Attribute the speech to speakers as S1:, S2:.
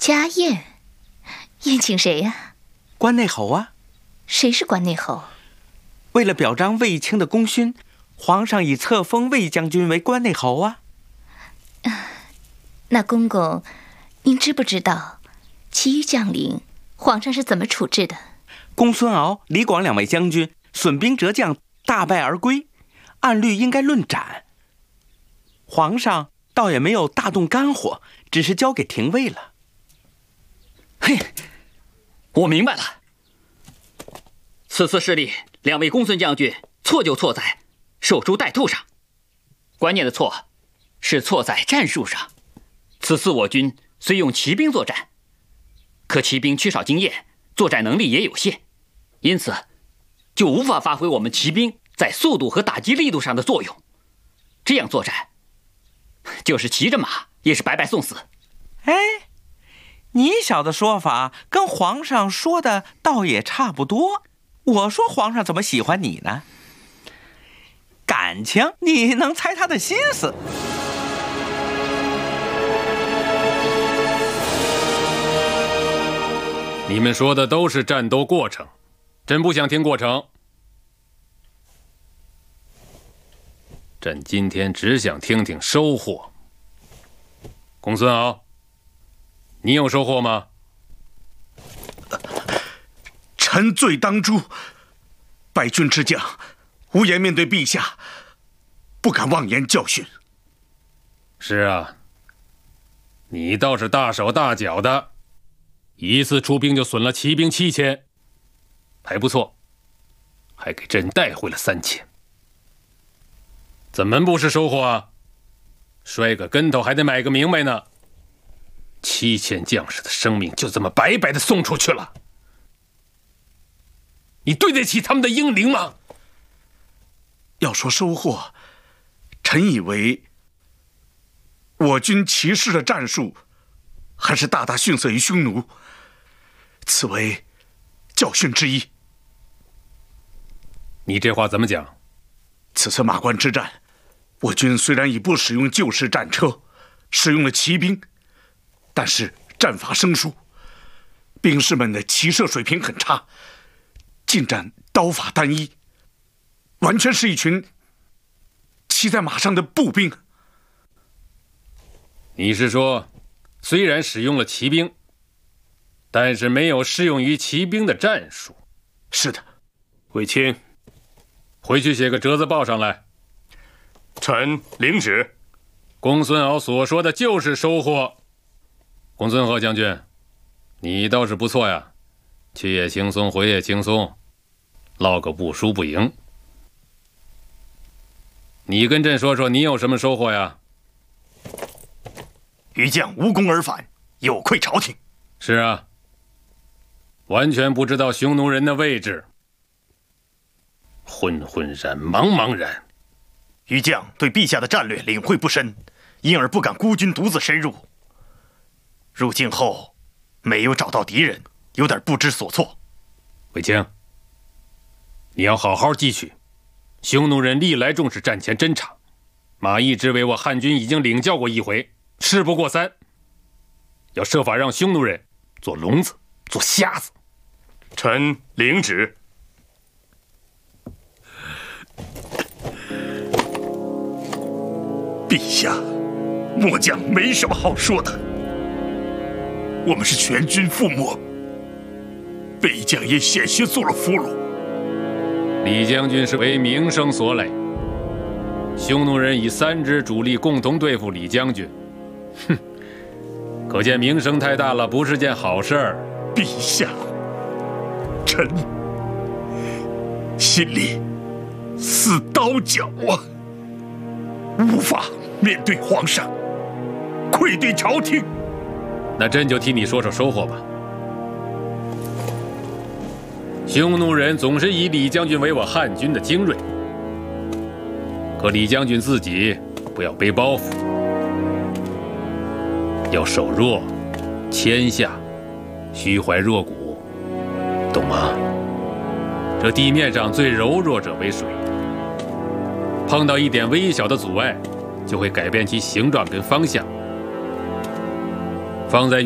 S1: 家宴，宴请谁呀？
S2: 关内侯啊。
S1: 谁是关内侯？
S2: 为了表彰卫青的功勋，皇上已册封卫将军为关内侯啊。
S1: 那公公，您知不知道，其余将领皇上是怎么处置的？
S2: 公孙敖、李广2位将军损兵折将，大败而归，按律应该论斩。皇上倒也没有大动肝火，只是交给廷尉了。
S3: 嘿，我明白了。此次事例，2位公孙将军错就错在守株待兔上，关键的错是错在战术上。此次我军虽用骑兵作战，可骑兵缺少经验，作战能力也有限，因此就无法发挥我们骑兵在速度和打击力度上的作用。这样作战，就是骑着马也是白白送死。
S2: 哎，你小子说法跟皇上说的倒也差不多。我说皇上怎么喜欢你呢？感情你能猜他的心思。
S4: 你们说的都是战斗过程，朕不想听过程。朕今天只想听听收获。公孙敖，你有收获吗？
S5: 臣罪当诛，败军之将无颜面对陛下，不敢妄言教训。
S4: 是啊，你倒是大手大脚的，一次出兵就损了骑兵7000，还不错，还给朕带回了3000。怎么不是收获啊？摔个跟头还得买个明白呢。7000将士的生命就这么白白的送出去了，你对得起他们的英灵吗？
S5: 要说收获，臣以为我军骑士的战术还是大大逊色于匈奴，此为教训之一。
S4: 你这话怎么讲？
S5: 此次马关之战，我军虽然已不使用旧式战车，使用了骑兵，但是战法生疏，兵士们的骑射水平很差，进展刀法单一，完全是一群骑在马上的步兵。
S4: 你是说，虽然使用了骑兵，但是没有适用于骑兵的战术？
S5: 是的。
S4: 卫青，回去写个折子报上来。
S6: 臣领旨。
S4: 公孙敖所说的就是收获。公孙贺将军，你倒是不错呀，去也轻松，回也轻松，落个不输不赢。你跟朕说说，你有什么收获呀？
S6: 余将无功而返，有愧朝廷。
S4: 是啊，完全不知道匈奴人的位置，昏昏然，茫茫然。
S6: 余将对陛下的战略领会不深，因而不敢孤军独自深入。入境后没有找到敌人，有点不知所措。
S4: 卫青，你要好好记取，匈奴人历来重视战前侦察，马邑之为我汉军已经领教过1回，事不过3，要设法让匈奴人做聋子，做瞎子。
S6: 臣领旨。
S5: 陛下，末将没什么好说的。我们是全军覆没，魏将也险些做了俘虏。
S4: 李将军是为名声所累，匈奴人以3支主力共同对付李将军，哼，可见名声太大了，不是件好事儿。
S5: 陛下，臣心里似刀绞啊，无法面对皇上，愧对朝廷。
S4: 那朕就替你说说收获吧。匈奴人总是以李将军为我汉军的精锐，可李将军自己不要背包袱，要守弱，谦下，虚怀若谷，懂吗？这地面上最柔弱者为水，碰到一点微小的阻碍，就会改变其形状跟方向。放在